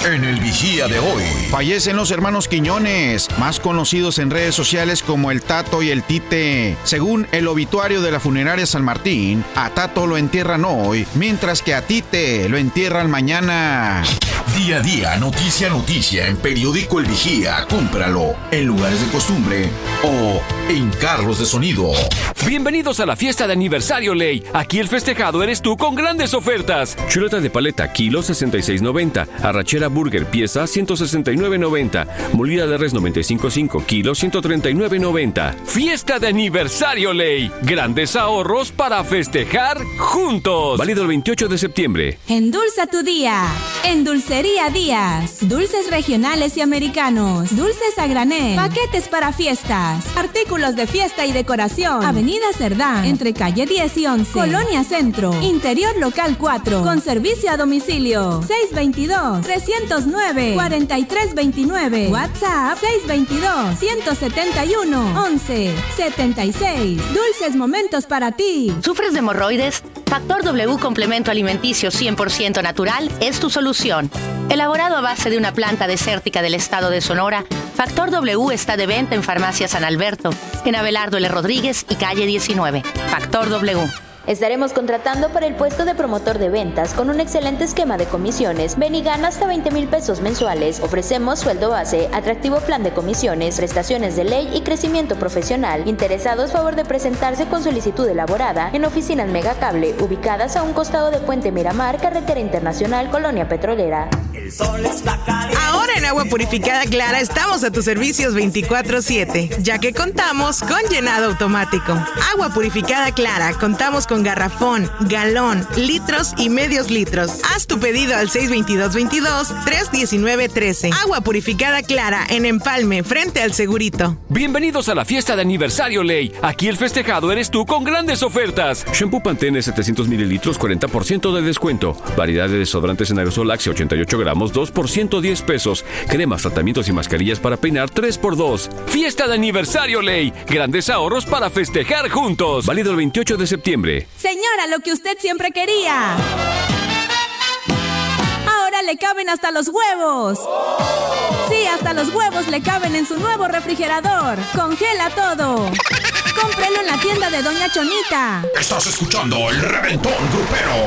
en el Vigía de hoy. Fallecen los hermanos Quiñones, más conocidos en redes sociales como el Tato y el Tite. Según el obituario de la funeraria San Martín, a Tato lo entierran hoy, mientras que a Tite lo entierran mañana. Día a día, noticia a noticia en Periódico El Vigía. Cómpralo en lugares de costumbre o en carros de sonido. Bienvenidos a la fiesta de aniversario Ley. Aquí el festejado eres tú con grandes ofertas. Chuleta de paleta, kilo 66.90. Arrachera burger, pieza 169.90. Molida de res 95.5, kilo 139.90. Fiesta de aniversario Ley. Grandes ahorros para festejar juntos. Válido el 28 de septiembre. Endulza tu día. En Dulcería Díaz. Dulces regionales y americanos. Dulces a granel. Paquetes para fiestas. Artículos de fiesta y decoración. Avenida Cerdán, entre calle 10 y 11. Colonia Centro. Interior Local 4. Con servicio a domicilio. 622-309-4329. WhatsApp 622-171-1176. Dulces momentos para ti. ¿Sufres de hemorroides? Factor W Complemento Alimenticio 100% natural es tu solución. Elaborado a base de una planta desértica del estado de Sonora, Factor W está de venta en Farmacia San Alberto, en Abelardo L. Rodríguez y calle 19. Factor W. Estaremos contratando para el puesto de promotor de ventas con un excelente esquema de comisiones. Ven y gana hasta 20,000 pesos mensuales. Ofrecemos sueldo base, atractivo plan de comisiones, prestaciones de ley y crecimiento profesional. Interesados, favor de presentarse con solicitud elaborada en oficinas Megacable, ubicadas a un costado de Puente Miramar, Carretera Internacional, Colonia Petrolera. El sol está caliente. Ahora en Agua Purificada Clara estamos a tus servicios 24/7, ya que contamos con llenado automático. Agua Purificada Clara, contamos con garrafón, galón, litros y medios litros. Haz tu pedido al 622-22-319-13. Agua Purificada Clara en Empalme, frente al Segurito. Bienvenidos a la fiesta de aniversario Ley. Aquí el festejado eres tú con grandes ofertas. Shampoo Pantene 700 mililitros, 40% de descuento. Variedad de desodorantes en aerosol Axe 88 gramos, 2 por 110 pesos. Cremas, tratamientos y mascarillas para peinar 3x2. Fiesta de aniversario Ley. Grandes ahorros para festejar juntos. Válido el 28 de septiembre. Señora, lo que usted siempre quería. Ahora le caben hasta los huevos. Sí, hasta los huevos le caben en su nuevo refrigerador. Congela todo. Cómprelo en la tienda de Doña Chonita. Estás escuchando El Reventón Grupero.